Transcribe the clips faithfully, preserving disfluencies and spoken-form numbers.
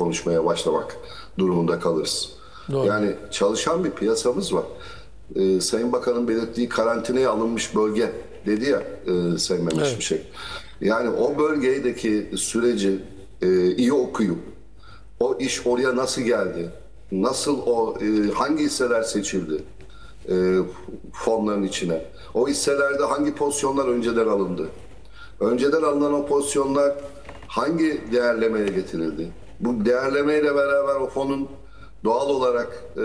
konuşmaya başlamak durumunda kalırız. Doğru. Yani çalışan bir piyasamız var. Ee, Sayın Bakan'ın belirttiği karantinaya alınmış bölge dedi ya e, Sayın Mehmet Evet. Şimşek. Yani o bölgedeki süreci e, iyi okuyup o iş oraya nasıl geldi, nasıl o e, hangi hisseler seçildi e, fonların içine, o hisselerde hangi pozisyonlar önceden alındı, önceden alınan o pozisyonlar hangi değerlemeye getirildi, bu değerlemeyle beraber o fonun doğal olarak e,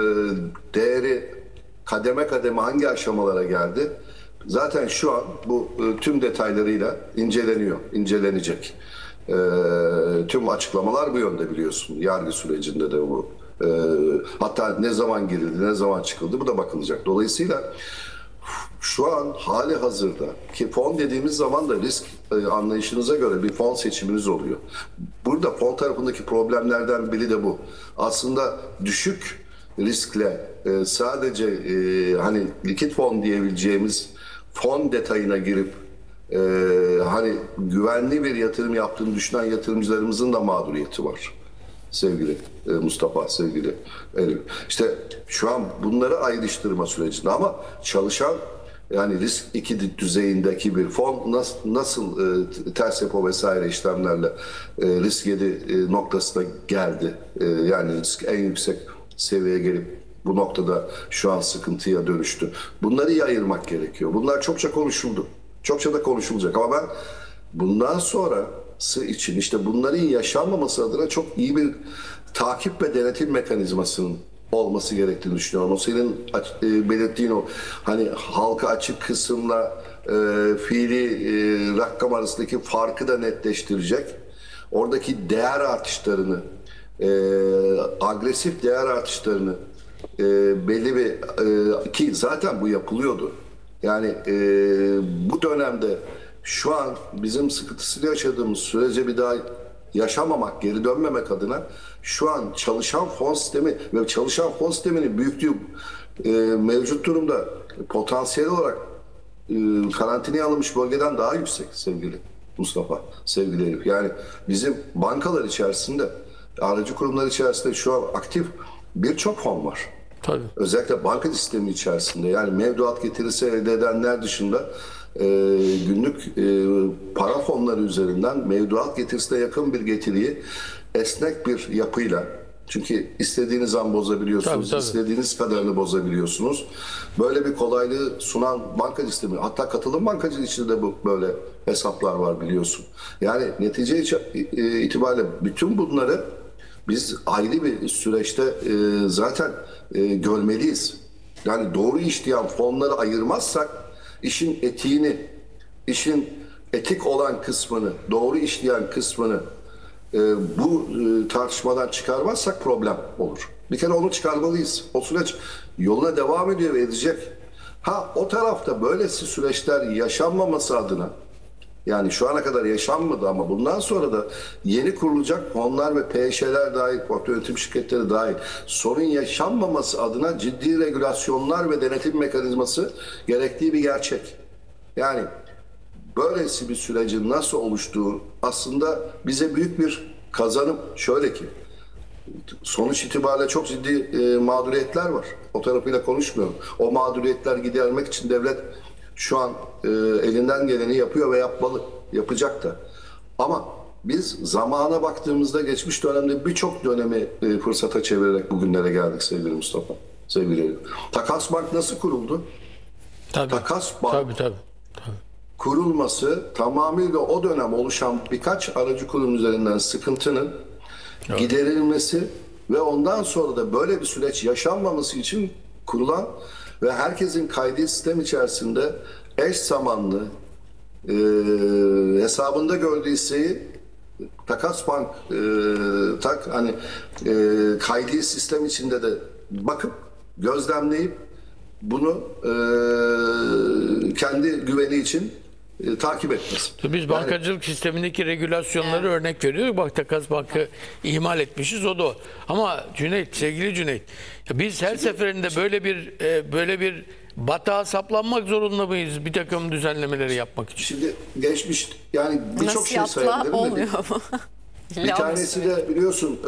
değeri kademe kademe hangi aşamalara geldi? Zaten şu an bu e, tüm detaylarıyla inceleniyor, incelenecek. E, tüm açıklamalar bu yönde biliyorsun. Yargı sürecinde de bu. E, hatta ne zaman girildi, ne zaman çıkıldı bu da bakılacak. Dolayısıyla şu an hali hazırda ki fon dediğimiz zaman da risk e, anlayışınıza göre bir fon seçiminiz oluyor. Burada fon tarafındaki problemlerden biri de bu. Aslında düşük riskle e, sadece e, hani likit fon diyebileceğimiz fon detayına girip e, hani güvenli bir yatırım yaptığını düşünen yatırımcılarımızın da mağduriyeti var. Sevgili e, Mustafa, sevgili Elif. İşte şu an bunları ayrıştırma sürecinde ama çalışan yani risk iki düzeyindeki bir fon nasıl, nasıl e, ters repo vesaire işlemlerle e, risk yedi e, noktasına geldi. E, yani risk en yüksek seviyeye gelip bu noktada şu an sıkıntıya dönüştü. Bunları iyi ayırmak gerekiyor. Bunlar çokça konuşuldu. Çokça da konuşulacak ama ben bundan sonrası için işte bunların yaşanmaması adına çok iyi bir takip ve denetim mekanizmasının olması gerektiğini düşünüyorum. O senin e, belirttiğin o hani halka açık kısımla e, fiili e, rakam arasındaki farkı da netleştirecek. Oradaki değer artışlarını, e, agresif değer artışlarını e, belli bir e, ki zaten bu yapılıyordu. Yani e, bu dönemde şu an bizim sıkıntısını yaşadığımız sürece bir daha yaşamamak, geri dönmemek adına şu an çalışan fon sistemi ve çalışan fon sisteminin büyüklüğü e, mevcut durumda potansiyel olarak e, karantinaya alınmış bölgeden daha yüksek sevgili Mustafa, sevgili Elif. Yani bizim bankalar içerisinde, aracı kurumlar içerisinde şu an aktif birçok fon var. Tabii. Özellikle banka sistemi içerisinde yani mevduat getirisi elde edenler dışında e, günlük e, para fonları üzerinden mevduat getirisine yakın bir getiriyi esnek bir yapıyla çünkü istediğiniz an bozabiliyorsunuz, Tabii, tabii. istediğiniz kadarını bozabiliyorsunuz. Böyle bir kolaylığı sunan banka sistemi, hatta katılım bankacılığı içinde de bu böyle hesaplar var biliyorsun. Yani netice itibariyle bütün bunları biz ayrı bir süreçte e, zaten e, görmeliyiz. Yani doğru işleyen fonları ayırmazsak işin etiğini, işin etik olan kısmını, doğru işleyen kısmını e, bu e, tartışmadan çıkarmazsak problem olur. Bir kere onu çıkarmalıyız. O süreç yoluna devam ediyor ve edecek. Ha o tarafta böylesi süreçler yaşanmaması adına yani şu ana kadar yaşanmadı ama bundan sonra da yeni kurulacak fonlar ve P Ş'ler dahil, portföy yönetim şirketleri dahil sorun yaşanmaması adına ciddi regülasyonlar ve denetim mekanizması gerektiği bir gerçek. Yani böylesi bir sürecin nasıl oluştuğu aslında bize büyük bir kazanım. Şöyle ki sonuç itibariyle çok ciddi e, mağduriyetler var. O tarafıyla konuşmuyorum. O mağduriyetler gidermek için devlet şu an e, elinden geleni yapıyor ve yapmalı, yapacak da. Ama biz zamana baktığımızda geçmiş dönemde birçok dönemi e, fırsata çevirerek bugünlere geldik sevgili Mustafa, sevgili Elif. Takas Bank nasıl kuruldu? Tabii. Takas Bank Tabii, tabii. Tabii. kurulması tamamıyla o dönem oluşan birkaç aracı kurum üzerinden sıkıntının evet. giderilmesi ve ondan sonra da böyle bir süreç yaşanmaması için kurulan ve herkesin kaydı sistem içerisinde eş zamanlı e, hesabında gördüğü hisseyi Takas Bank e, tak hani e, kaydı sistem içinde de bakıp gözlemleyip bunu e, kendi güveni için e, takip etmesi. Biz bankacılık yani, sistemindeki regülasyonları evet. örnek veriyoruz. Bak Takas Bank'ı ihmal etmişiz o da o. Ama Cüneyt, sevgili Cüneyt, biz her şimdi, seferinde böyle bir e, böyle bir batağa saplanmak zorunda mıyız bir takım düzenlemeleri yapmak için? Şimdi geçmiş yani birçok şey sayabilirim. Olmuyor mu? Bir tanesi de biliyorsun